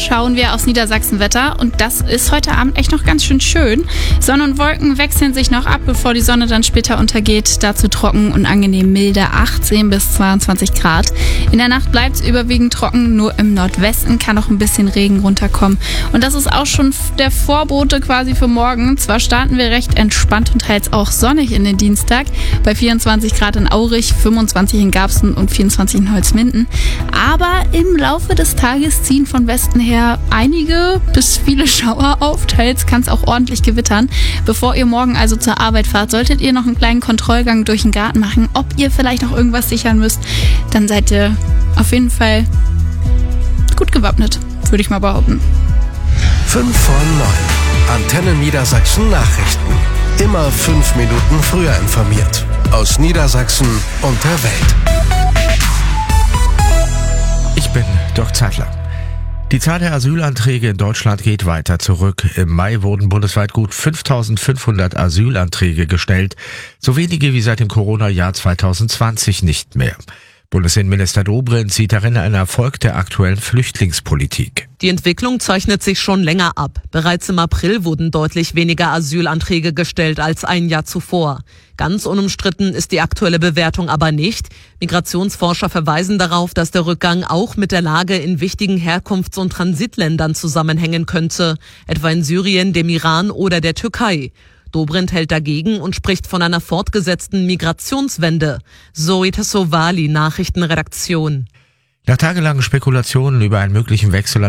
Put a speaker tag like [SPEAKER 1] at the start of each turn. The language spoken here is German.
[SPEAKER 1] schauen wir aufs Niedersachsen-Wetter und das ist heute Abend echt noch ganz schön schön. Sonne und Wolken wechseln sich noch ab, bevor die Sonne dann später untergeht. Dazu trocken und angenehm milde 18 bis 22 Grad. In der Nacht bleibt es überwiegend trocken, nur im Nordwesten kann noch ein bisschen Regen runterkommen. Und das ist auch schon der Vorbote quasi für morgen. Zwar starten wir recht entspannt und teils auch sonnig in den Dienstag, bei 24 Grad in Aurich, 25 in Garbsen und 24 in Holzminden. Aber im Laufe des Tages ziehen von Westen her einige bis viele Schauer auf. Teils kann es auch ordentlich gewittern. Bevor ihr morgen also zur Arbeit fahrt, solltet ihr noch einen kleinen Kontrollgang durch den Garten machen, ob ihr vielleicht noch irgendwas sichern müsst. Dann seid ihr auf jeden Fall gut gewappnet, würde ich mal behaupten.
[SPEAKER 2] 5 vor 9. Antenne Niedersachsen Nachrichten. Immer 5 Minuten früher informiert. Aus Niedersachsen und der Welt.
[SPEAKER 3] Ich bin Dirk Zeitler. Die Zahl der Asylanträge in Deutschland geht weiter zurück. Im Mai wurden bundesweit gut 5.500 Asylanträge gestellt. So wenige wie seit dem Corona-Jahr 2020 nicht mehr. Bundesinnenminister Dobrindt sieht darin einen Erfolg der aktuellen Flüchtlingspolitik.
[SPEAKER 4] Die Entwicklung zeichnet sich schon länger ab. Bereits im April wurden deutlich weniger Asylanträge gestellt als ein Jahr zuvor. Ganz unumstritten ist die aktuelle Bewertung aber nicht. Migrationsforscher verweisen darauf, dass der Rückgang auch mit der Lage in wichtigen Herkunfts- und Transitländern zusammenhängen könnte, etwa in Syrien, dem Iran oder der Türkei. Dobrindt hält dagegen und spricht von einer fortgesetzten Migrationswende. Zoe Tassovali, Nachrichtenredaktion.
[SPEAKER 3] Nach tagelangen Spekulationen über einen möglichen Wechsel